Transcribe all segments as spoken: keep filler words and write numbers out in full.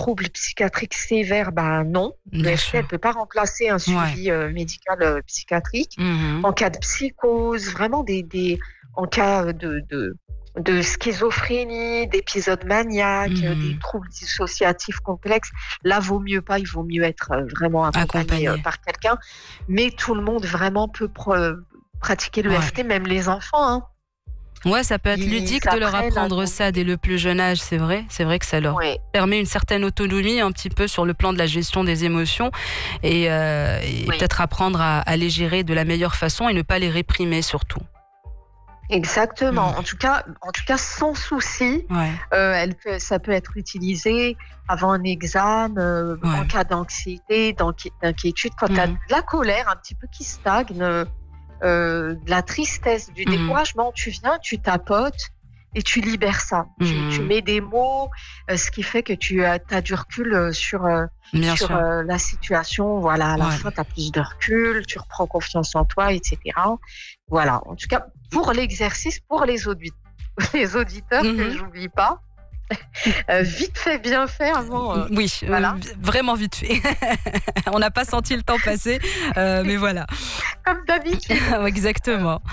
trouble psychiatrique sévère, bah non. Bien Le F T, elle sûr. ne peut pas remplacer un Ouais. suivi euh, médical euh, psychiatrique. Mhm. En cas de psychose, vraiment des, des en cas de, de, de schizophrénie, d'épisodes maniaques, euh, des Mhm. troubles dissociatifs complexes, là, vaut mieux pas, il vaut mieux être euh, vraiment accompagné euh, Accompagné. par quelqu'un. Mais tout le monde vraiment peut pro- pratiquer le Ouais. F T, même les enfants, hein. Ouais, ça peut être Ils ludique de leur apprennent à apprendre ça dès nommer. le plus jeune âge, c'est vrai. C'est vrai que ça leur Ouais, permet une certaine autonomie un petit peu sur le plan de la gestion des émotions et, euh, et oui. peut-être apprendre à, à les gérer de la meilleure façon et ne pas les réprimer surtout. Exactement. Mhm. En tout cas, en tout cas, sans souci, Ouais, euh, elle peut, ça peut être utilisé avant un examen, euh, en ouais. cas d'anxiété, d'enqui- d'inquiétude, quand tu as de Mhm. la colère un petit peu qui stagne, euh, de la tristesse, du Mhm. découragement, tu viens, tu tapotes et tu libères ça. Tu, tu Mhm. mets des mots, euh, ce qui fait que tu as, t'as du recul euh, sur, euh, Bien sur sûr. euh, la situation. Voilà, à la Ouais. fin, tu as plus de recul, tu reprends confiance en toi, et cetera. Voilà, en tout cas, pour l'exercice, pour les, audi- les auditeurs, que Mhm. j'oublie pas, euh, vite fait, bien fait avant. euh, Oui, euh, voilà, vraiment vite fait. On n'a pas senti le temps passer, euh, mais voilà. comme d'habitude. Euh, Exactement.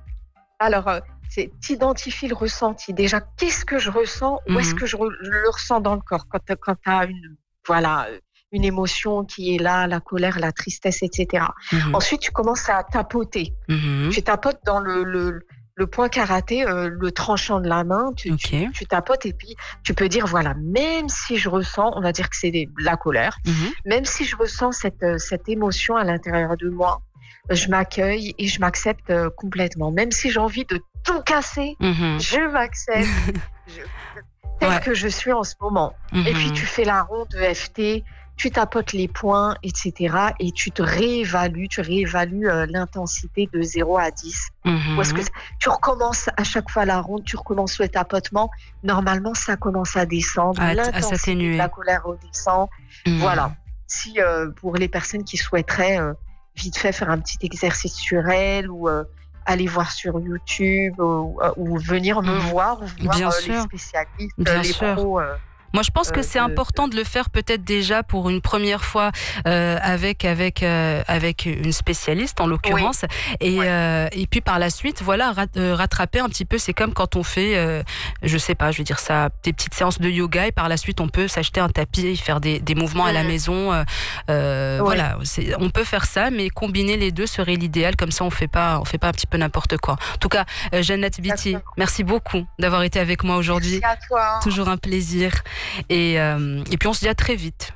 Alors, euh, c'est t'identifies le ressenti. Déjà, qu'est-ce que je ressens? Où est-ce Mhm. que je, re- je le ressens dans le corps quand, quand tu as une, voilà, euh, une émotion qui est là, la colère, la tristesse, et cetera. Mhm. Ensuite, tu commences à tapoter. Mhm. Tu tapotes dans le, le, le point karaté, euh, le tranchant de la main, tu, Ok. tu, tu tapotes et puis tu peux dire, voilà, même si je ressens, on va dire que c'est des- la colère, Mhm. même si je ressens cette, euh, cette émotion à l'intérieur de moi, je m'accueille et je m'accepte euh, complètement. Même si j'ai envie de tout casser, Mhm. je m'accepte je- tel Ouais. que je suis en ce moment. Et puis Mhm. tu fais la ronde de F T, tu tapotes les points, et cetera. Et tu te réévalues, tu réévalues euh, l'intensité de zéro à dix. Où est-ce que Mhm. c'est- tu recommences à chaque fois la ronde, tu recommences le tapotement. Normalement, ça commence à descendre, À, à l'intensité de la s'atténuer. colère redescend. Voilà. Mhm. Si euh, pour les personnes qui souhaiteraient euh, vite fait faire un petit exercice sur elles ou euh, aller voir sur YouTube ou, euh, ou venir me Mhm. voir ou voir Bien euh, les sûr, spécialistes, euh, bien les sûr. pros euh, Moi, je pense que euh, c'est de, important de le faire peut-être déjà pour une première fois euh, avec avec euh, avec une spécialiste en oui, l'occurrence et ouais. euh, et puis par la suite, voilà, rat- euh, rattraper un petit peu. C'est comme quand on fait, euh, je sais pas, je veux dire ça, des petites séances de yoga et par la suite on peut s'acheter un tapis et faire des des mouvements à la Mhm. maison. Euh, euh, Oui, voilà, c'est, on peut faire ça, mais combiner les deux serait l'idéal. Comme ça, on fait pas on fait pas un petit peu n'importe quoi. En tout cas, euh, Jeannette Biti, exactement. merci beaucoup d'avoir été avec moi aujourd'hui. Merci à toi. Toujours un plaisir. Et, euh, et puis on se dit à très vite.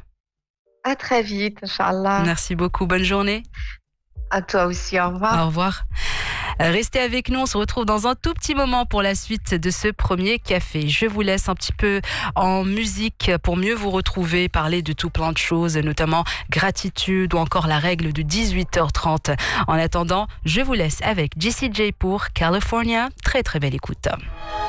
À très vite, Inch'Allah. Merci beaucoup. Bonne journée. À toi aussi. Au Au revoir. revoir. Restez avec nous. On se retrouve dans un tout petit moment pour la suite de ce premier café. Je vous laisse un petit peu en musique pour mieux vous retrouver, parler de tout plein de choses, notamment gratitude ou encore la règle de dix-huit heures trente. En attendant, je vous laisse avec Jessie J pour California. Très très belle écoute.